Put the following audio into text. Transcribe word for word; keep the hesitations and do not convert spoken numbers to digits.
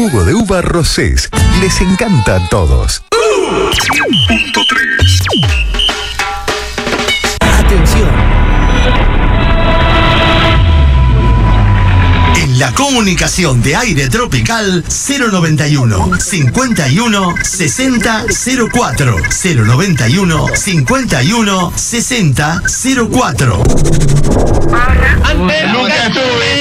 Jugo de uva Rosés. Les encanta a todos. cien punto tres. Atención. En la comunicación de aire tropical, cero noventa y uno, cincuenta y uno, sesenta, cero cuatro. cero noventa y uno, cincuenta y uno, sesenta, cero cuatro. Antes nunca estuve